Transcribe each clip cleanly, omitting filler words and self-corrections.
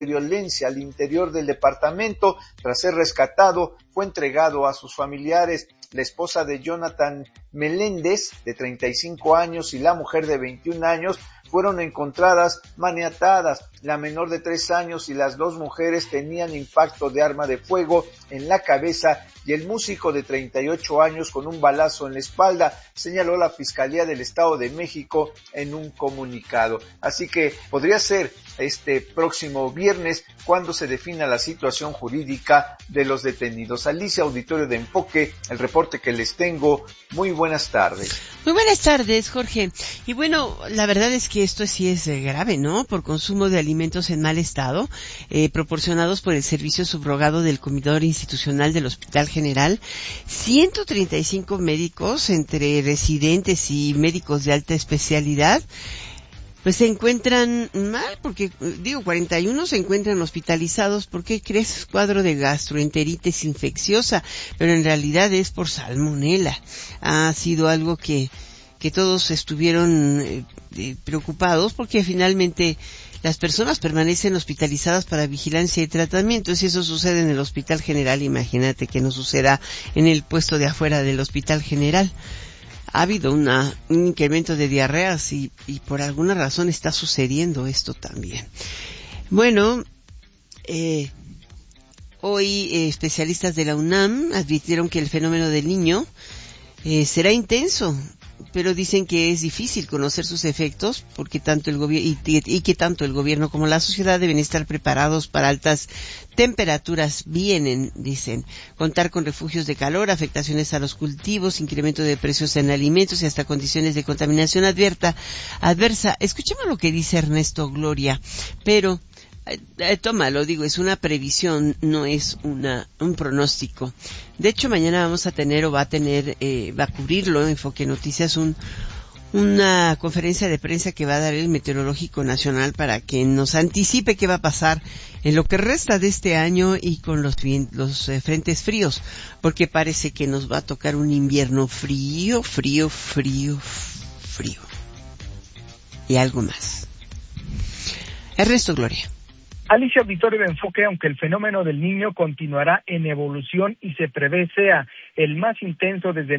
violencia al interior del departamento. Tras ser rescatado, fue entregado a sus familiares. La esposa de Jonathan Meléndez, de 35 años, y la mujer de 21 años fueron encontradas maniatadas. La menor de 3 años y las dos mujeres tenían impacto de arma de fuego en la cabeza y el músico de 38 años con un balazo en la espalda, señaló la Fiscalía del Estado de México en un comunicado. Así que podría ser este próximo viernes cuando se defina la situación jurídica de los detenidos. Alicia, auditorio de Enfoque, el reporte que les tengo. Muy buenas tardes. Muy buenas tardes, Jorge. Y bueno, la verdad es que esto sí es grave, ¿no? Por consumo de alimentos en mal estado, proporcionados por el servicio subrogado del comedor institucional del Hospital General, 135 médicos, entre residentes y médicos de alta especialidad, pues se encuentran mal, porque 41 se encuentran hospitalizados. ¿Por qué crees? Cuadro de gastroenteritis infecciosa, pero en realidad es por salmonela. Ha sido algo que todos estuvieron preocupados, porque finalmente las personas permanecen hospitalizadas para vigilancia y tratamiento. Si eso sucede en el Hospital General, imagínate que no suceda en el puesto de afuera del Hospital General. Ha habido un incremento de diarreas y por alguna razón está sucediendo esto también. Bueno, hoy especialistas de la UNAM advirtieron que el fenómeno del Niño será intenso, pero dicen que es difícil conocer sus efectos porque tanto el gobierno y que tanto el gobierno como la sociedad deben estar preparados para altas temperaturas. Dicen, contar con refugios de calor, afectaciones a los cultivos, incremento de precios en alimentos y hasta condiciones de contaminación adversa. Escuchemos lo que dice Ernesto Gloria, pero tómalo, es una previsión, no es un pronóstico. De hecho, mañana vamos a tener va a cubrirlo Enfoque Noticias una conferencia de prensa que va a dar el Meteorológico Nacional para que nos anticipe qué va a pasar en lo que resta de este año y con los frentes fríos, porque parece que nos va a tocar un invierno frío y algo más. Ernesto Gloria. Alicia, auditorio de Enfoque, aunque el fenómeno del Niño continuará en evolución y se prevé sea el más intenso desde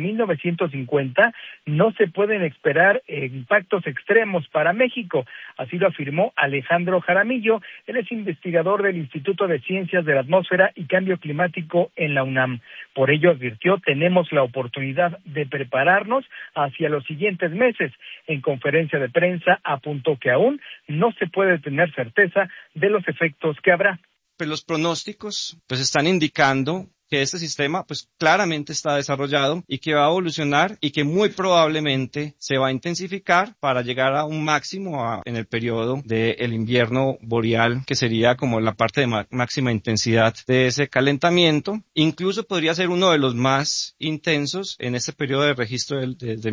1950, no se pueden esperar impactos extremos para México. Así lo afirmó Alejandro Jaramillo. Él es investigador del Instituto de Ciencias de la Atmósfera y Cambio Climático en la UNAM. Por ello advirtió, tenemos la oportunidad de prepararnos hacia los siguientes meses. En conferencia de prensa apuntó que aún no se puede tener certeza de los efectos que habrá. Pues los pronósticos están indicando que este sistema claramente está desarrollado y que va a evolucionar y que muy probablemente se va a intensificar para llegar a un máximo en el periodo del invierno boreal, que sería como la parte de máxima intensidad de ese calentamiento. Incluso podría ser uno de los más intensos en este periodo de registro desde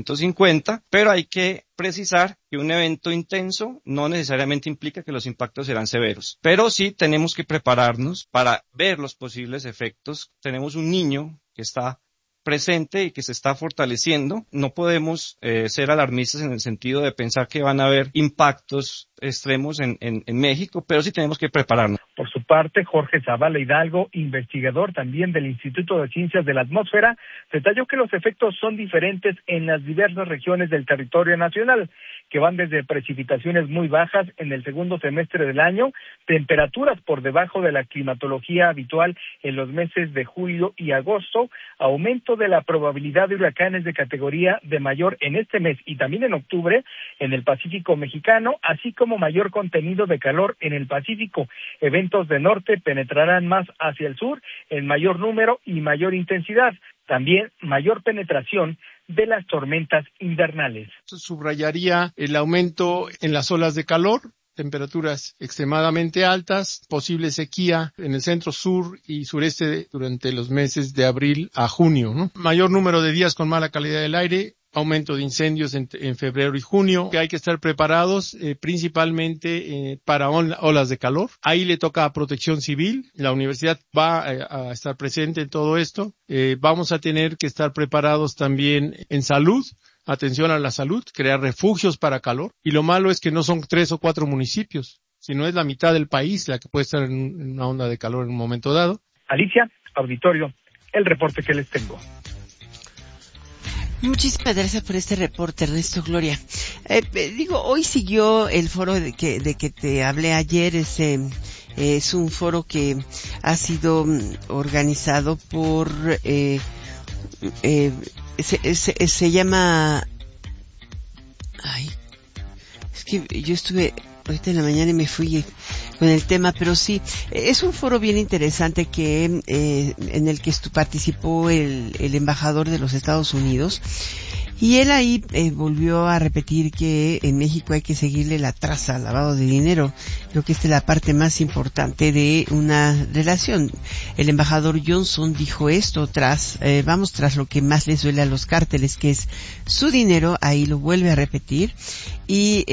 1950, pero hay que precisar que un evento intenso no necesariamente implica que los impactos serán severos, pero sí tenemos que prepararnos para ver los posibles efectos. Tenemos un niño que está presente y que se está fortaleciendo. No podemos ser alarmistas en el sentido de pensar que van a haber impactos extremos en México, pero sí tenemos que prepararnos. Por su parte, Jorge Zavala Hidalgo, investigador también del Instituto de Ciencias de la Atmósfera, detalló que los efectos son diferentes en las diversas regiones del territorio nacional, que van desde precipitaciones muy bajas en el segundo semestre del año, temperaturas por debajo de la climatología habitual en los meses de julio y agosto, aumento de la probabilidad de huracanes de categoría de mayor en este mes y también en octubre en el Pacífico mexicano, así como mayor contenido de calor en el Pacífico. Eventos de norte penetrarán más hacia el sur en mayor número y mayor intensidad. También mayor penetración de las tormentas invernales. Subrayaría el aumento en las olas de calor, temperaturas extremadamente altas, posible sequía en el centro, sur y sureste durante los meses de abril a junio, ¿no? Mayor número de días con mala calidad del aire, aumento de incendios en febrero y junio, que hay que estar preparados principalmente para olas de calor. Ahí le toca a Protección Civil, la universidad va a estar presente en todo esto. Vamos a tener que estar preparados también en salud, atención a la salud, crear refugios para calor. Y lo malo es que no son 3 o 4 municipios, si no es la mitad del país la que puede estar en una onda de calor en un momento dado. Alicia, auditorio, el reporte que les tengo. Muchísimas gracias por este reporte, Ernesto. Gloria. Hoy siguió el foro de que te hablé ayer. Es un foro que ha sido organizado por, se llama, es que yo estuve ahorita en la mañana y me fui con el tema, pero sí, es un foro bien interesante que en el que participó el embajador de los Estados Unidos, y él ahí volvió a repetir que en México hay que seguirle la traza al lavado de dinero. Creo que esta es la parte más importante de una relación. El embajador Johnson dijo esto tras lo que más les duele a los cárteles, que es su dinero. Ahí lo vuelve a repetir, y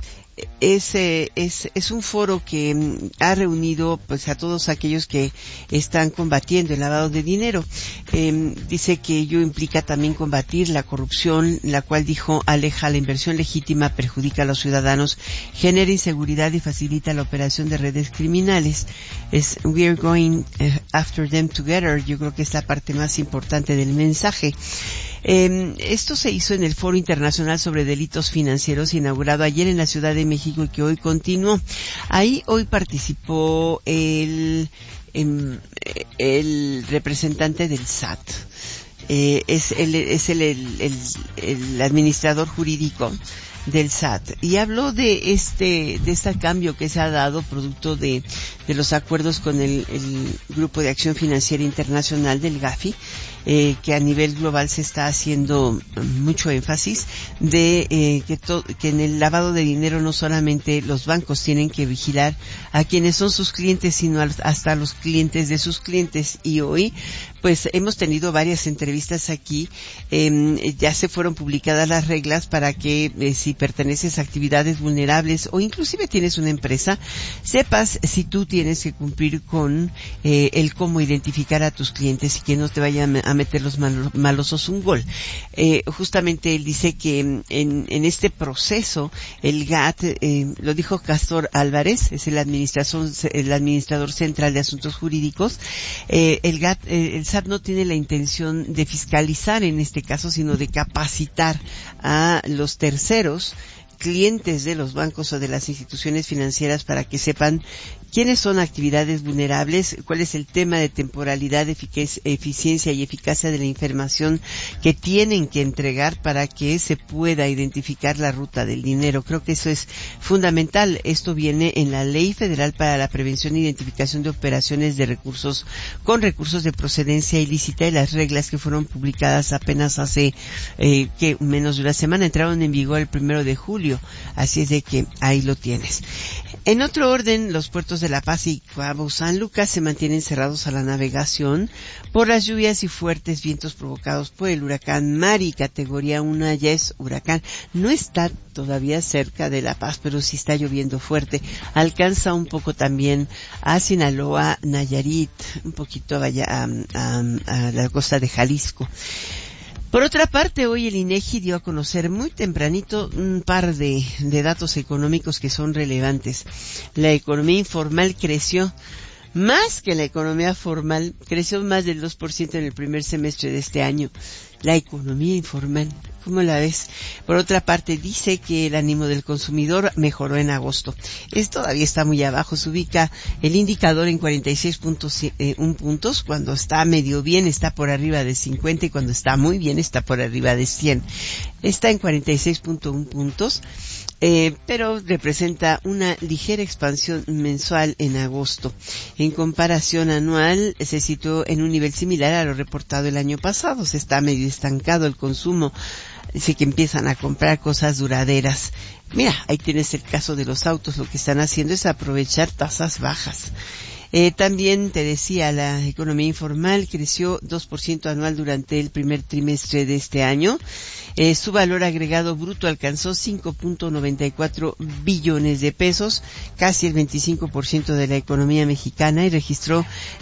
es un foro que ha reunido pues a todos aquellos que están combatiendo el lavado de dinero. Dice que ello implica también combatir la corrupción, la cual, dijo, aleja la inversión legítima, perjudica a los ciudadanos, genera inseguridad y facilita la operación de redes criminales. We are going after them together. Yo creo que es la parte más importante del mensaje. Esto se hizo en el Foro Internacional sobre Delitos Financieros, inaugurado ayer en la Ciudad de México y que hoy continuó. Ahí hoy participó el representante del SAT. Es el administrador jurídico del SAT, y habló de este cambio que se ha dado producto de los acuerdos con el Grupo de Acción Financiera Internacional del GAFI, que a nivel global se está haciendo mucho énfasis de que en el lavado de dinero no solamente los bancos tienen que vigilar a quienes son sus clientes, sino hasta los clientes de sus clientes. Y hoy pues hemos tenido varias entrevistas aquí. Ya se fueron publicadas las reglas para que si perteneces a actividades vulnerables o inclusive tienes una empresa, sepas si tú tienes que cumplir con el cómo identificar a tus clientes y que no te vayan a meter los malosos un gol. Justamente él dice que en este proceso el GAT, lo dijo Castor Álvarez, es el administrador central de asuntos jurídicos, el SAT no tiene la intención de fiscalizar en este caso, sino de capacitar a los terceros clientes de los bancos o de las instituciones financieras para que sepan quiénes son actividades vulnerables, cuál es el tema de temporalidad, eficiencia y eficacia de la información que tienen que entregar para que se pueda identificar la ruta del dinero. Creo que eso es fundamental. Esto viene en la Ley Federal para la Prevención e Identificación de Operaciones de Recursos con recursos de procedencia ilícita, y las reglas que fueron publicadas apenas hace menos de una semana entraron en vigor el 1 de julio. Así es de que ahí lo tienes. En otro orden, los puertos de La Paz y Cabo San Lucas se mantienen cerrados a la navegación por las lluvias y fuertes vientos provocados por el huracán Mari, categoría 1, ya es huracán. No está todavía cerca de La Paz, pero sí está lloviendo fuerte. Alcanza un poco también a Sinaloa, Nayarit, un poquito a la costa de Jalisco. Por otra parte, hoy el INEGI dio a conocer muy tempranito un par de datos económicos que son relevantes. La economía informal creció más que la economía formal, creció más del 2% en el primer semestre de este año. La economía informal, ¿cómo la ves? Por otra parte, dice que el ánimo del consumidor mejoró en agosto. Todavía está muy abajo, se ubica el indicador en 46.1 puntos, cuando está medio bien está por arriba de 50 y cuando está muy bien está por arriba de 100. Está en 46.1 puntos. Pero representa una ligera expansión mensual en agosto. En comparación anual, se situó en un nivel similar a lo reportado el año pasado. Se está medio estancado el consumo. Dice que empiezan a comprar cosas duraderas. Mira, ahí tienes el caso de los autos. Lo que están haciendo es aprovechar tasas bajas. También te decía, la economía informal creció 2% anual durante el primer trimestre de este año. Su valor agregado bruto alcanzó 5.94 billones de pesos, casi el 25% de la economía mexicana, y registró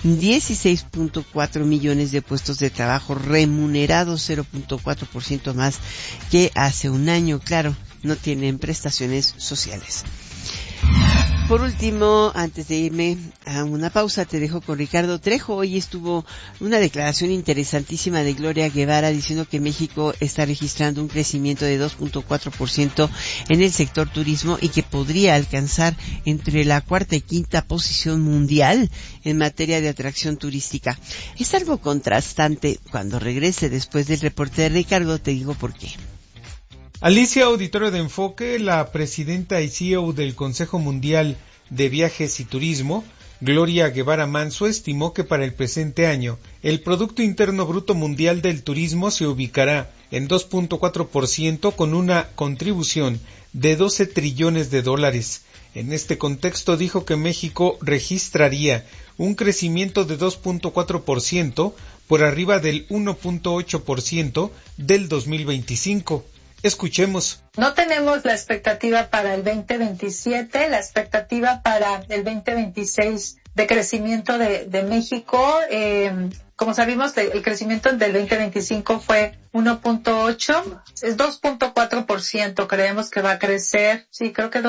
16.4 millones de puestos de trabajo remunerados, 0.4% más que hace un año. Claro, no tienen prestaciones sociales. Por último, antes de irme a una pausa, te dejo con Ricardo Trejo. Hoy estuvo una declaración interesantísima de Gloria Guevara diciendo que México está registrando un crecimiento de 2.4% en el sector turismo y que podría alcanzar entre la cuarta y quinta posición mundial en materia de atracción turística. Es algo contrastante. Cuando regrese después del reporte de Ricardo, te digo por qué. Alicia, auditorio de Enfoque, la presidenta y CEO del Consejo Mundial de Viajes y Turismo, Gloria Guevara Manso, estimó que para el presente año el Producto Interno Bruto Mundial del Turismo se ubicará en 2.4% con una contribución de 12 trillones de dólares. En este contexto dijo que México registraría un crecimiento de 2.4% por arriba del 1.8% del 2025. Escuchemos. No tenemos la expectativa para el 2027, la expectativa para el 2026 de crecimiento de México. Como sabemos, el crecimiento del 2025 fue 1.8, es 2.4%, creemos que va a crecer. Sí, creo que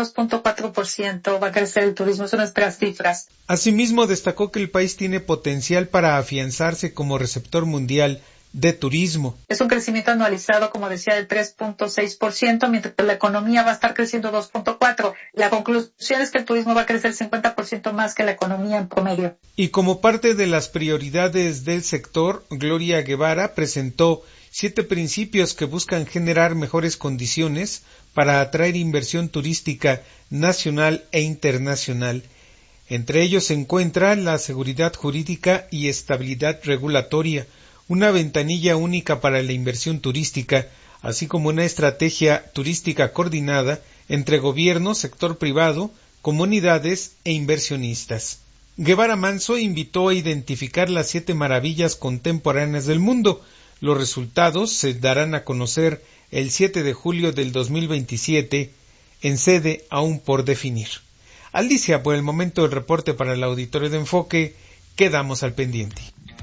2.4% va a crecer el turismo, son nuestras cifras. Asimismo, destacó que el país tiene potencial para afianzarse como receptor mundial de turismo. Es un crecimiento anualizado, como decía, del 3.6%, mientras que la economía va a estar creciendo 2.4%. La conclusión es que el turismo va a crecer 50% más que la economía en promedio. Y como parte de las prioridades del sector, Gloria Guevara presentó 7 principios que buscan generar mejores condiciones para atraer inversión turística nacional e internacional. Entre ellos se encuentra la seguridad jurídica y estabilidad regulatoria, una ventanilla única para la inversión turística, así como una estrategia turística coordinada entre gobierno, sector privado, comunidades e inversionistas. Guevara Manso invitó a identificar las 7 maravillas contemporáneas del mundo. Los resultados se darán a conocer el 7 de julio del 2027 en sede aún por definir. Alicia, por el momento el reporte para el auditorio de Enfoque, quedamos al pendiente.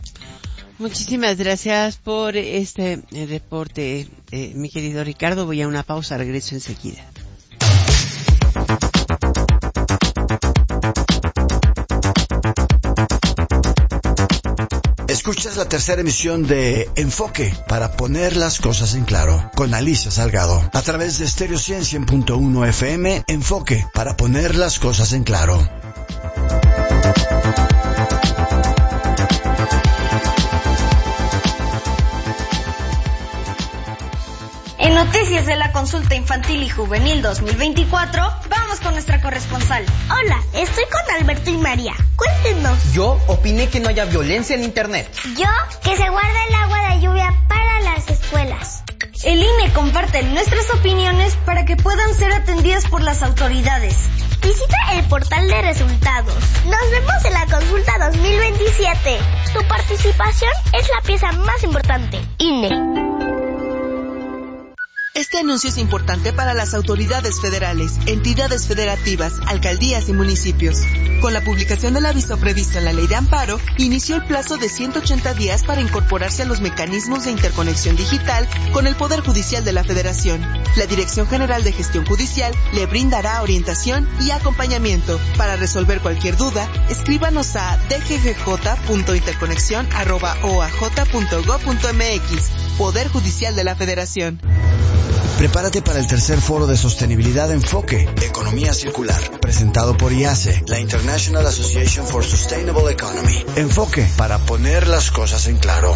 Muchísimas gracias por este reporte, mi querido Ricardo. Voy a una pausa, regreso enseguida. Escuchas la tercera emisión de Enfoque para poner las cosas en claro con Alicia Salgado a través de Stereo 100.1 FM. Enfoque para poner las cosas en claro. En Noticias de la Consulta Infantil y Juvenil 2024, vamos con nuestra corresponsal. Hola, estoy con Alberto y María. Cuéntenos. Yo opiné que no haya violencia en Internet. Yo, que se guarde el agua de lluvia para las escuelas. El INE comparte nuestras opiniones para que puedan ser atendidas por las autoridades. Visita el portal de resultados. Nos vemos en la consulta 2027. Tu participación es la pieza más importante. INE. Este anuncio es importante para las autoridades federales, entidades federativas, alcaldías y municipios. Con la publicación del aviso previsto en la Ley de Amparo, inició el plazo de 180 días para incorporarse a los mecanismos de interconexión digital con el Poder Judicial de la Federación. La Dirección General de Gestión Judicial le brindará orientación y acompañamiento. Para resolver cualquier duda, escríbanos a dggj.interconexion@oaj.gov.mx. Poder Judicial de la Federación. Prepárate para el tercer foro de sostenibilidad Enfoque, Economía Circular, presentado por IASE, la International Association for Sustainable Economy. Enfoque para poner las cosas en claro.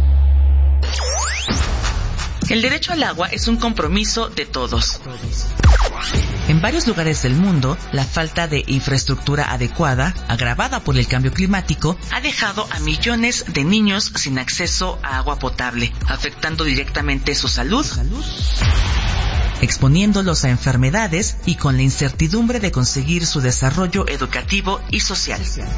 El derecho al agua es un compromiso de todos. En varios lugares del mundo, la falta de infraestructura adecuada, agravada por el cambio climático, ha dejado a millones de niños sin acceso a agua potable, afectando directamente su salud, exponiéndolos a enfermedades y con la incertidumbre de conseguir su desarrollo educativo y social.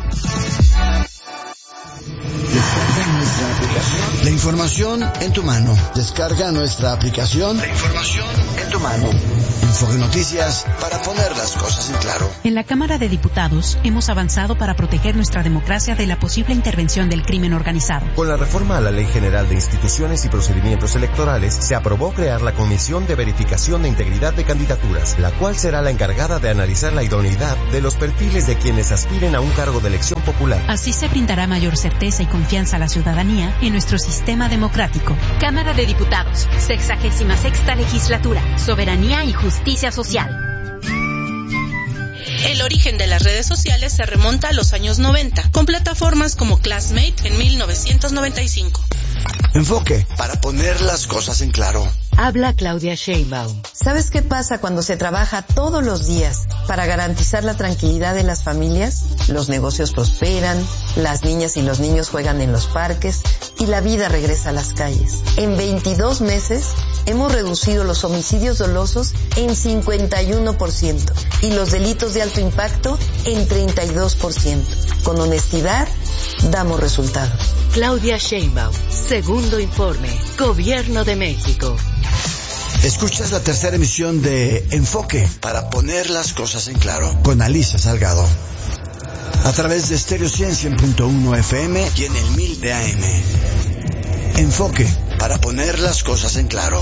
La información en tu mano. Descarga nuestra aplicación. La información en tu mano. Enfoque Noticias, para poner las cosas en claro. En la Cámara de Diputados hemos avanzado para proteger nuestra democracia de la posible intervención del crimen organizado. Con la reforma a la Ley General de Instituciones y Procedimientos Electorales, se aprobó crear la Comisión de Verificación de Integridad de Candidaturas, la cual será la encargada de analizar la idoneidad de los perfiles de quienes aspiren a un cargo de elección popular. Así se brindará mayor certeza y confianza a la ciudadanía en nuestro sistema democrático. Cámara de Diputados, 66ª Legislatura, Soberanía y Justicia Social. El origen de las redes sociales se remonta a los años 90, con plataformas como Classmate en 1995. Enfoque, para poner las cosas en claro. Habla Claudia Sheinbaum. ¿Sabes qué pasa cuando se trabaja todos los días para garantizar la tranquilidad de las familias? Los negocios prosperan, las niñas y los niños juegan en los parques y la vida regresa a las calles. En 22 meses hemos reducido los homicidios dolosos en 51% y los delitos de alto impacto en 32%. Con honestidad, damos resultados. Claudia Sheinbaum, segundo informe, Gobierno de México. Escuchas la tercera emisión de Enfoque, para poner las cosas en claro, con Alicia Salgado. A través de Stereo 100.1 FM y en el 1000 de AM. Enfoque, para poner las cosas en claro.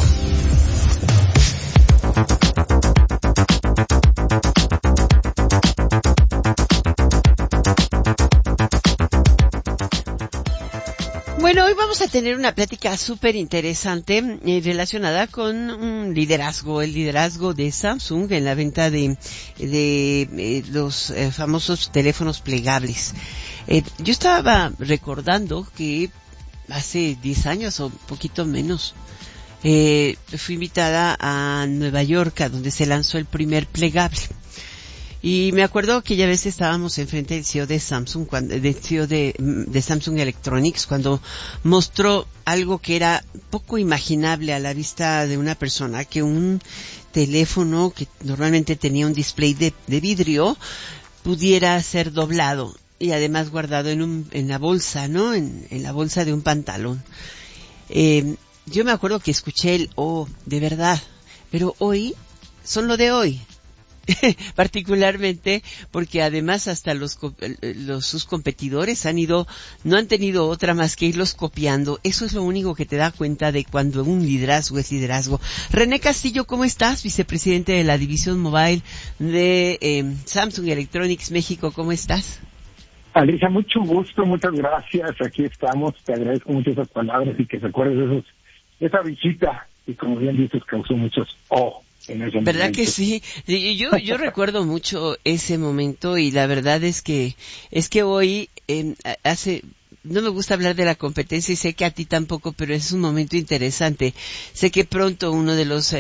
Bueno, hoy vamos a tener una plática súper interesante relacionada con un liderazgo, el liderazgo de Samsung en la venta de los famosos teléfonos plegables. Yo estaba recordando que hace 10 años o un poquito menos, fui invitada a Nueva York, a donde se lanzó el primer plegable. Y me acuerdo que ya veces estábamos enfrente del CEO de Samsung, del CEO de Samsung Electronics, cuando mostró algo que era poco imaginable a la vista de una persona, que un teléfono que normalmente tenía un display de vidrio pudiera ser doblado y además guardado en la bolsa, ¿no? En la bolsa de un pantalón. Yo me acuerdo que escuché el de verdad, pero hoy son lo de hoy. Particularmente porque además hasta sus competidores no han tenido otra más que irlos copiando. Eso es lo único que te da cuenta de cuando un liderazgo es liderazgo. René Castillo, ¿cómo estás? Vicepresidente de la división mobile de Samsung Electronics México, ¿cómo estás? Alicia, mucho gusto, muchas gracias. Aquí estamos, te agradezco mucho esas palabras y que recuerdes esa visita y como bien dices causó muchos ¿verdad que sí? Yo recuerdo mucho ese momento y la verdad es que hoy no me gusta hablar de la competencia y sé que a ti tampoco, pero es un momento interesante. Sé que pronto uno de los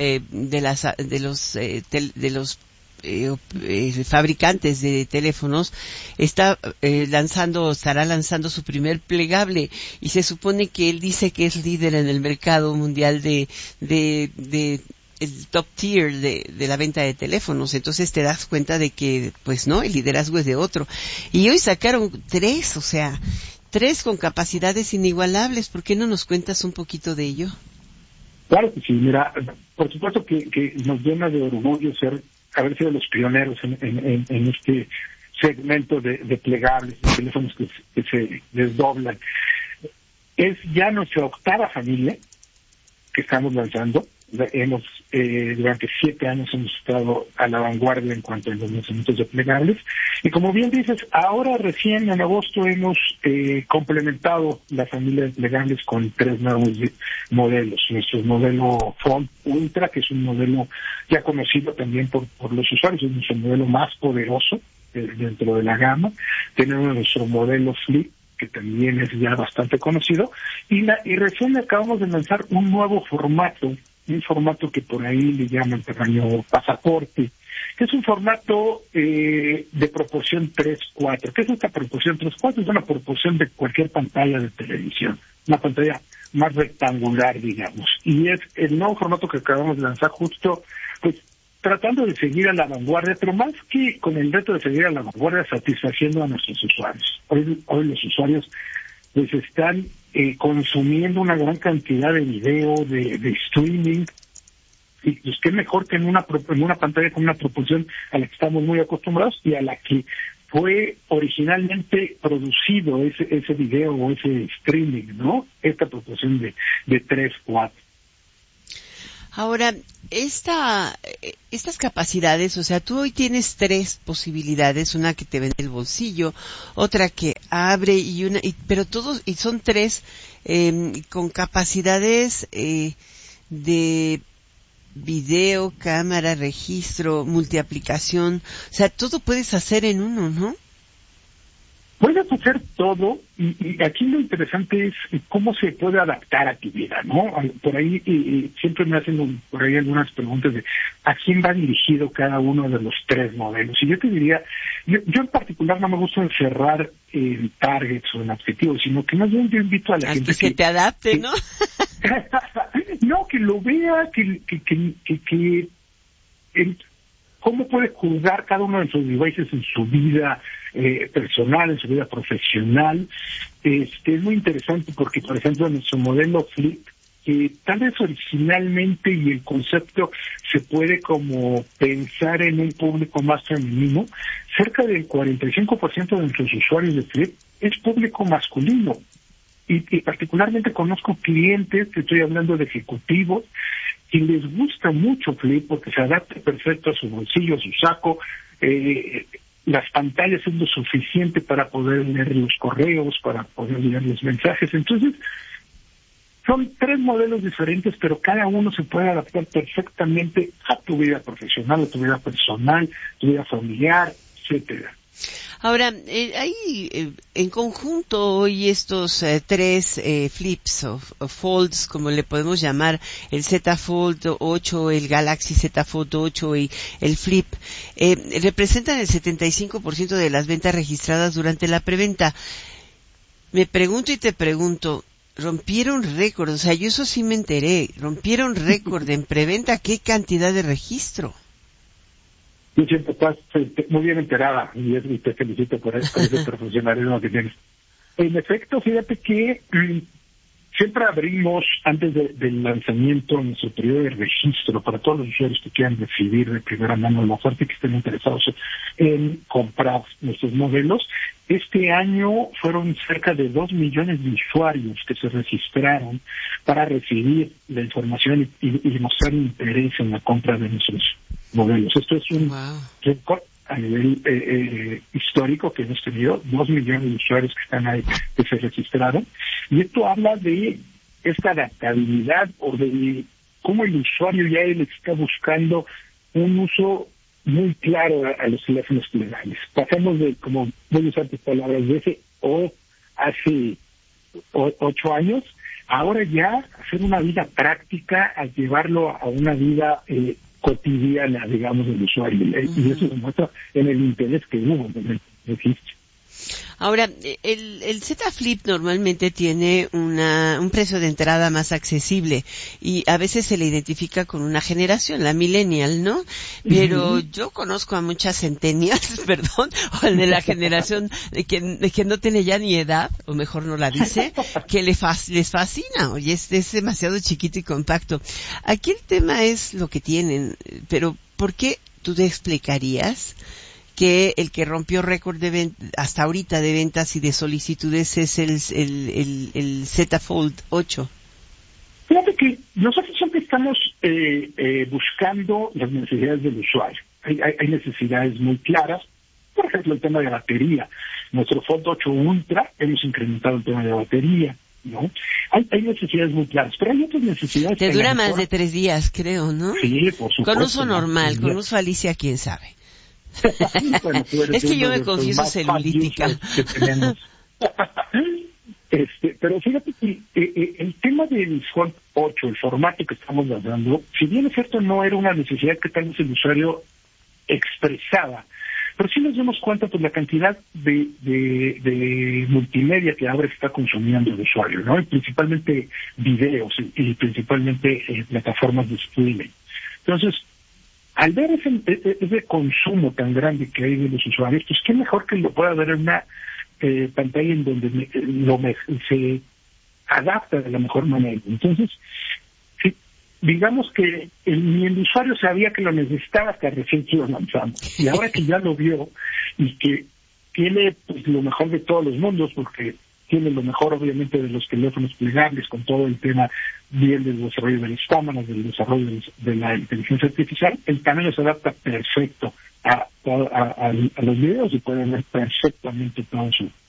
fabricantes de teléfonos estará lanzando su primer plegable y se supone que él dice que es líder en el mercado mundial de el top tier de la venta de teléfonos. Entonces te das cuenta de que, pues no, el liderazgo es de otro. Y hoy sacaron 3 con capacidades inigualables. ¿Por qué no nos cuentas un poquito de ello? Claro que sí, mira, por supuesto que nos llena de orgullo haber sido los pioneros en este segmento de plegables, de teléfonos que se desdoblan. Es ya nuestra octava familia que estamos lanzando. Durante 7 años hemos estado a la vanguardia en cuanto a los lanzamientos de plegables. Y como bien dices, ahora recién en agosto hemos complementado la familia de plegables con 3 nuevos modelos. Nuestro modelo Fold Ultra, que es un modelo ya conocido también por los usuarios, es nuestro modelo más poderoso dentro de la gama. Tenemos nuestro modelo Flip, que también es ya bastante conocido. Y recién acabamos de lanzar un nuevo formato, un formato que por ahí le llaman tamaño pasaporte, que es un formato de proporción 3:4. ¿Qué es esta proporción 3:4? Es una proporción de cualquier pantalla de televisión, una pantalla más rectangular, digamos. Y es el nuevo formato que acabamos de lanzar justo, pues, tratando de seguir a la vanguardia, pero más que con el reto de seguir a la vanguardia, satisfaciendo a nuestros usuarios. Hoy los usuarios pues están consumiendo una gran cantidad de video, de streaming, Y pues qué mejor que en una pantalla con una proporción a la que estamos muy acostumbrados y a la que fue originalmente producido ese video o ese streaming, ¿no? Esta proporción de 3:4. Ahora, estas capacidades, o sea, tú hoy tienes 3 posibilidades, una que te ve en el bolsillo, otra que abre pero todos, y son 3 con capacidades de video, cámara, registro, multiaplicación, o sea, todo puedes hacer en uno, ¿no? Puedes hacer todo, y aquí lo interesante es cómo se puede adaptar a tu vida, ¿no? Por ahí siempre me hacen por ahí algunas preguntas de a quién va dirigido cada uno de los 3 modelos. Y yo te diría, yo en particular no me gusta encerrar en targets o en objetivos, sino que más bien yo invito a la gente que se te adapte, ¿no? No, que lo vea, que cómo puede juzgar cada uno de sus devices en su vida personal, en su vida profesional. Es muy interesante porque, por ejemplo, en nuestro modelo Flip, que tal vez originalmente y el concepto se puede como pensar en un público más femenino, cerca del 45% de nuestros usuarios de Flip es público masculino. Y particularmente conozco clientes, que estoy hablando de ejecutivos, que les gusta mucho Flip porque se adapta perfecto a su bolsillo, a su saco. Las pantallas es lo suficiente para poder leer los correos, para poder leer los mensajes. Entonces, son 3 modelos diferentes, pero cada uno se puede adaptar perfectamente a tu vida profesional, a tu vida personal, tu vida familiar, etcétera. Ahora, hay en conjunto hoy estos 3 flips o folds, como le podemos llamar, el Z Fold 8, el Galaxy Z Fold 8 y el Flip, representan el 75% de las ventas registradas durante la preventa. Me pregunto y te pregunto, rompieron récord, o sea, yo eso sí me enteré, rompieron récord en preventa, ¿qué cantidad de registro? Yo siempre estás muy bien enterada y te felicito por ese profesionalismo que tienes. En efecto, fíjate que siempre abrimos antes del lanzamiento nuestro periodo de registro para todos los usuarios que quieran recibir de primera mano la oferta y que estén interesados en comprar nuestros modelos. Este año fueron cerca de 2 millones de usuarios que se registraron para recibir la información y mostrar interés en la compra de nuestros modelos. Esto es un récord a nivel histórico que hemos tenido, 2 millones de usuarios que están ahí, que se registraron, y esto habla de esta adaptabilidad o de cómo el usuario ya él está buscando un uso muy claro a los teléfonos plegables. Pasamos de, como voy a usar tus palabras, de ese hace 8 años, ahora ya hacer una vida práctica, a llevarlo a una vida cotidiana, digamos, del usuario. Y eso se muestra en el interés que hubo en el registro. Ahora, el Z Flip normalmente tiene un precio de entrada más accesible y a veces se le identifica con una generación, la millennial, ¿no? Pero yo conozco a muchas centennials, perdón, o de la generación de que no tiene ya ni edad, o mejor no la dice, que les fascina. Oye, es demasiado chiquito y compacto. Aquí el tema es lo que tienen, pero ¿por qué tú te explicarías que el que rompió récord de hasta ahorita de ventas y de solicitudes es el Z Fold 8? Fíjate que nosotros siempre estamos buscando las necesidades del usuario. Hay necesidades muy claras. Por ejemplo, el tema de batería. Nuestro Fold 8 Ultra hemos incrementado el tema de batería, ¿no? Hay necesidades muy claras, pero hay otras necesidades. Te dura más de 3 días, creo, ¿no? Sí, por supuesto. Con uso normal, con uso Alicia, quién sabe. Bueno, es que yo me confieso celulítica. Pero fíjate que el tema del Fold 8, el formato que estamos dando, si bien es cierto, no era una necesidad que tal vez el usuario expresaba, pero sí nos damos cuenta por la cantidad de multimedia que ahora está consumiendo el usuario, ¿no? Y principalmente videos y principalmente plataformas de streaming. Entonces, al ver ese consumo tan grande que hay de los usuarios, pues qué mejor que lo pueda ver en una pantalla en donde se adapta de la mejor manera. Entonces, sí, digamos que ni el usuario sabía que lo necesitaba hasta recién que iba lanzando. Y ahora que ya lo vio y que tiene pues lo mejor de todos los mundos, porque tiene lo mejor obviamente de los teléfonos plegables, con todo el tema bien del desarrollo de las cámaras, del desarrollo de la inteligencia artificial, el tamaño se adapta perfecto a los videos y pueden ver perfectamente todo